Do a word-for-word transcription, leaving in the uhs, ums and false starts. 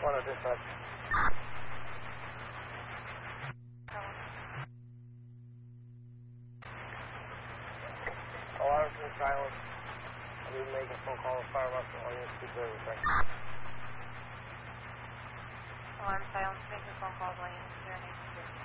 one oh dispatch. Alarm to silence. I'll be making a phone call to fire marshal on your speaker. Alarm silence, making phone calls on you. Is there an agent here?